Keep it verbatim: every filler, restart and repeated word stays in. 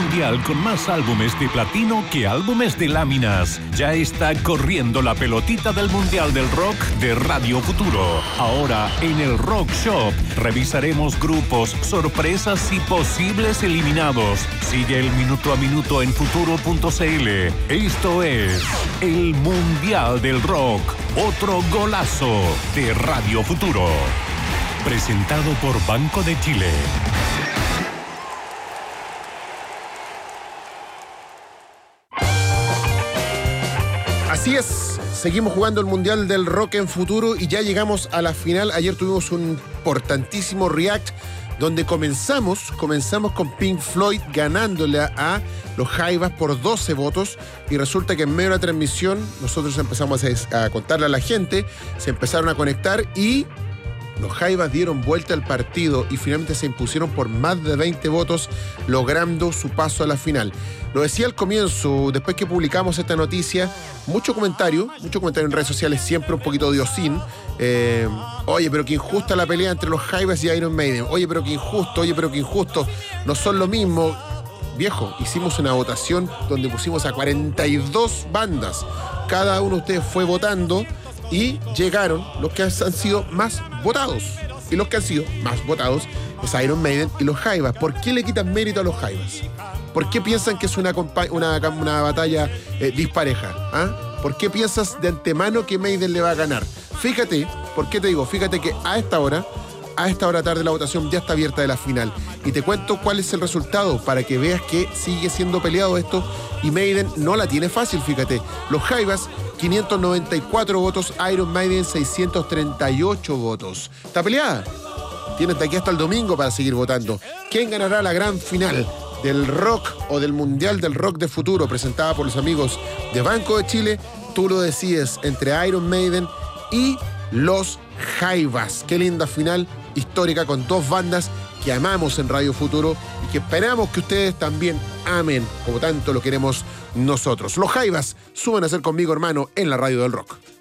mundial con más álbumes de platino que álbumes de láminas. Ya está corriendo la pelotita del Mundial del Rock de Radio Futuro. Ahora en el Rock Shop revisaremos grupos, sorpresas y posibles eliminados. Sigue el minuto a minuto en futuro punto c l. Esto es el Mundial del Rock. Otro golazo de Radio Futuro. Presentado por Banco de Chile. Así es, seguimos jugando el Mundial del Rock en Futuro y ya llegamos a la final. Ayer tuvimos un importantísimo react donde comenzamos, comenzamos con Pink Floyd ganándole a los Jaivas por doce votos y resulta que en medio de la transmisión nosotros empezamos a, a contarle a la gente, se empezaron a conectar y los Jaivas dieron vuelta al partido y finalmente se impusieron por más de veinte votos, logrando su paso a la final. Lo decía al comienzo, después que publicamos esta noticia, mucho comentario, mucho comentario en redes sociales, siempre un poquito diosín. Eh, oye, pero qué injusta la pelea entre los Jaivas y Iron Maiden. Oye, pero qué injusto, oye, pero qué injusto. No son lo mismo. Viejo, hicimos una votación donde pusimos a cuarenta y dos bandas. Cada uno de ustedes fue votando y llegaron los que han sido más votados. Y los que han sido más votados es Iron Maiden y los Jaivas. ¿Por qué le quitan mérito a los Jaivas? ¿Por qué piensan que es una, una, una batalla eh, dispareja? ¿Ah? ¿Por qué piensas de antemano que Maiden le va a ganar? Fíjate, ¿por qué te digo? Fíjate que a esta hora, a esta hora tarde la votación ya está abierta de la final. Y te cuento cuál es el resultado para que veas que sigue siendo peleado esto y Maiden no la tiene fácil, fíjate. Los Jaivas, quinientos noventa y cuatro votos, Iron Maiden, seiscientos treinta y ocho votos. ¿Está peleada? Tienes de aquí hasta el domingo para seguir votando. ¿Quién ganará la gran final del rock o del Mundial del Rock de Futuro presentada por los amigos de Banco de Chile? Tú lo decides entre Iron Maiden y los Jaivas. Qué linda final histórica con dos bandas que amamos en Radio Futuro y que esperamos que ustedes también amen como tanto lo queremos nosotros. Los Jaivas, suben a ser conmigo, hermano, en la radio del rock.